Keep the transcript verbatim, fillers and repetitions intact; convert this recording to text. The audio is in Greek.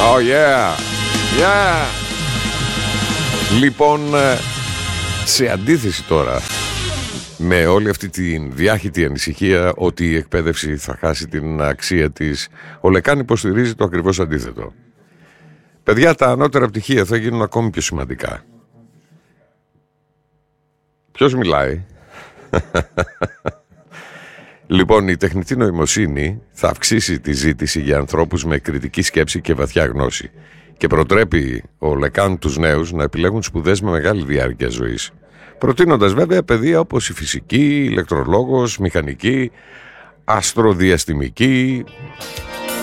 Oh yeah, yeah. Λοιπόν, σε αντίθεση τώρα με όλη αυτή τη διάχυτη ανησυχία ότι η εκπαίδευση θα χάσει την αξία της, ο Λεκάν υποστηρίζει το ακριβώς αντίθετο. Παιδιά, τα ανώτερα πτυχία θα γίνουν ακόμη πιο σημαντικά. Ποιος μιλάει? Λοιπόν, η τεχνητή νοημοσύνη θα αυξήσει τη ζήτηση για ανθρώπους με κριτική σκέψη και βαθιά γνώση και προτρέπει ο Λεκάν τους νέους να επιλέγουν σπουδές με μεγάλη διάρκεια ζωής, προτείνοντας βέβαια παιδεία όπως η φυσική, ηλεκτρολόγος, μηχανική, αστροδιαστημική